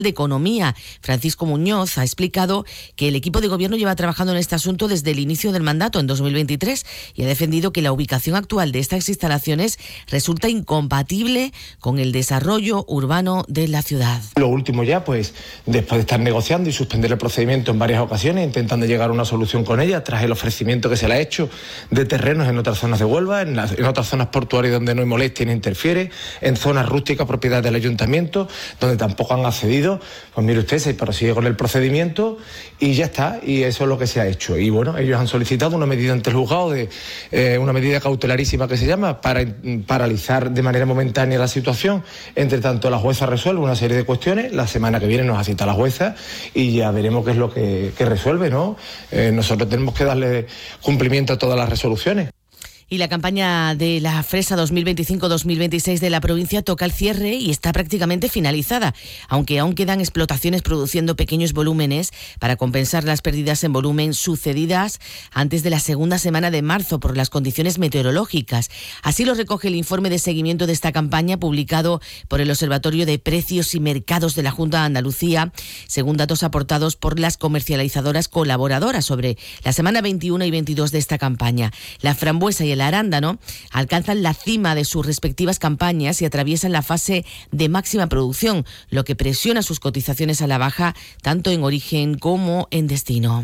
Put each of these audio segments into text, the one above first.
de Economía, Francisco Muñoz, ha explicado que el equipo de gobierno lleva trabajando en este asunto desde el inicio del mandato en 2023 y ha defendido que la ubicación actual de estas instalaciones resulta incompatible con el desarrollo urbano de la ciudad. Lo último ya, pues, después de estar negociando y suspender el procedimiento en varias ocasiones, intentando llegar a una solución con ella, tras el ofrecimiento que se le ha hecho de terrenos en otras zonas de Huelva, en otras zonas portuarias donde no hay molestia ni interfiere, en zonas rústicas propiedad del ayuntamiento, donde tampoco han accedido, pues mire usted, se prosigue con el procedimiento y ya está, y eso es lo que se ha hecho. Y bueno, ellos han solicitado una medida ante el juzgado, una medida cautelarísima que se llama, para paralizar de manera momentánea la situación. Entre tanto, la jueza resuelve una serie de cuestiones, la semana que viene nos asista la jueza y ya veremos qué es lo que resuelve, ¿no? Nosotros tenemos que darle cumplimiento a todas las resoluciones. Y la campaña de la fresa 2025-2026 de la provincia toca el cierre y está prácticamente finalizada, aunque aún quedan explotaciones produciendo pequeños volúmenes para compensar las pérdidas en volumen sucedidas antes de la segunda semana de marzo por las condiciones meteorológicas. Así lo recoge el informe de seguimiento de esta campaña publicado por el Observatorio de Precios y Mercados de la Junta de Andalucía, según datos aportados por las comercializadoras colaboradoras sobre la semana 21 y 22 de esta campaña. La frambuesa y el arándano alcanzan la cima de sus respectivas campañas y atraviesan la fase de máxima producción, lo que presiona sus cotizaciones a la baja tanto en origen como en destino.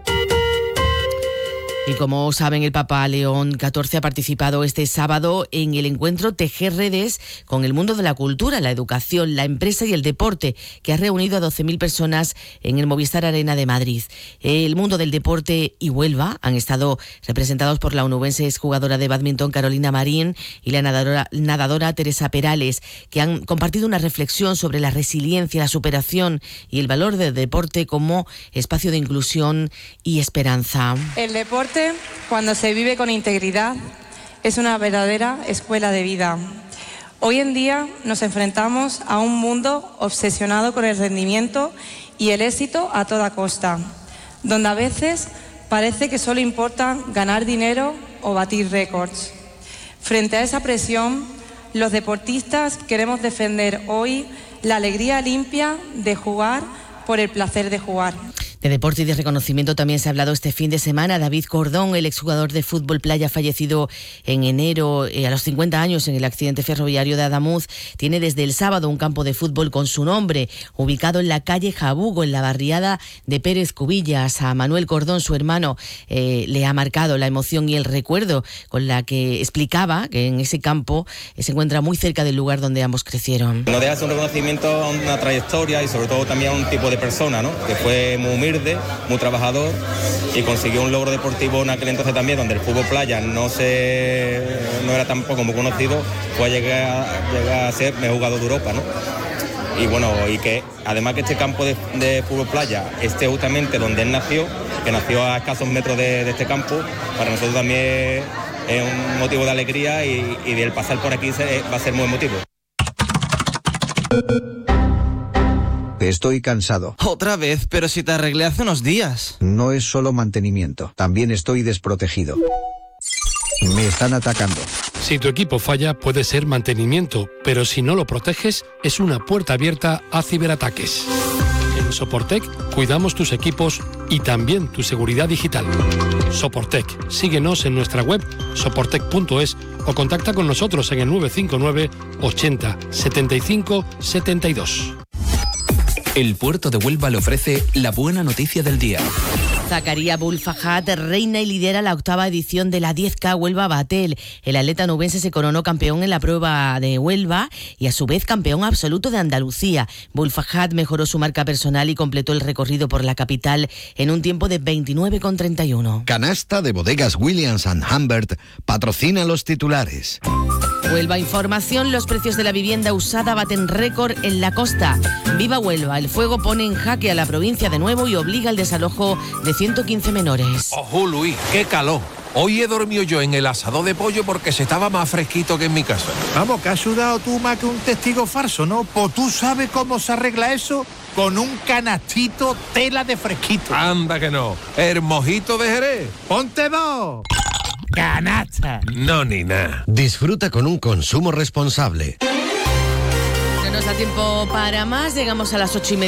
Y como saben, el Papa León XIV ha participado este sábado en el encuentro Tejer Redes con el mundo de la cultura, la educación, la empresa y el deporte, que ha reunido a 12.000 personas en el Movistar Arena de Madrid. El mundo del deporte y Huelva han estado representados por la onubense exjugadora de bádminton Carolina Marín y la nadadora Teresa Perales, que han compartido una reflexión sobre la resiliencia, la superación y el valor del deporte como espacio de inclusión y esperanza. El deporte, cuando se vive con integridad, es una verdadera escuela de vida. Hoy en día nos enfrentamos a un mundo obsesionado con el rendimiento y el éxito a toda costa, donde a veces parece que solo importa ganar dinero o batir récords. Frente a esa presión, los deportistas queremos defender hoy la alegría limpia de jugar por el placer de jugar. De deporte y de reconocimiento también se ha hablado este fin de semana. David Cordón, el exjugador de fútbol playa fallecido en enero a los 50 años en el accidente ferroviario de Adamuz, tiene desde el sábado un campo de fútbol con su nombre, ubicado en la calle Jabugo, en la barriada de Pérez Cubillas. A Manuel Cordón, su hermano, le ha marcado la emoción y el recuerdo con la que explicaba que en ese campo se encuentra muy cerca del lugar donde ambos crecieron. No deja de ser un reconocimiento a una trayectoria y sobre todo también a un tipo de persona, ¿no? Que fue muy humilde, muy trabajador y consiguió un logro deportivo en aquel entonces también, donde el fútbol playa no era tampoco muy conocido, fue llegar a ser mejor jugador de Europa, ¿no? Y bueno, y que además que este campo de fútbol playa esté justamente donde él nació, que nació a escasos metros de este campo, para nosotros también es un motivo de alegría y el pasar por aquí va a ser muy emotivo. Estoy cansado. Otra vez, pero si te arreglé hace unos días. No es solo mantenimiento, también estoy desprotegido. Me están atacando. Si tu equipo falla, puede ser mantenimiento, pero si no lo proteges, es una puerta abierta a ciberataques. En Soportec cuidamos tus equipos y también tu seguridad digital. Soportec, síguenos en nuestra web soportec.es o contacta con nosotros en el 959 80 75 72. El puerto de Huelva le ofrece la buena noticia del día. Zakaria Bulfajat reina y lidera la octava edición de la 10K Huelva Batel. El atleta nubense se coronó campeón en la prueba de Huelva y a su vez campeón absoluto de Andalucía. Bulfajat mejoró su marca personal y completó el recorrido por la capital en un tiempo de 29,31. Canasta de Bodegas Williams & Humbert patrocina los titulares. Huelva Información, los precios de la vivienda usada baten récord en la costa. Viva Huelva, el fuego pone en jaque a la provincia de nuevo y obliga al desalojo de 115 menores. Ojo, Luis, qué calor. Hoy he dormido yo en el asador de pollo porque se estaba más fresquito que en mi casa. Vamos, que has sudado tú más que un testigo falso, ¿no? Pues tú sabes cómo se arregla eso con un canastito tela de fresquito. Anda que no. El mojito de Jerez. ¡Ponte dos! ¡Canasta! No, ni nada. Disfruta con un consumo responsable. nos da tiempo para más. Llegamos a las 8:30.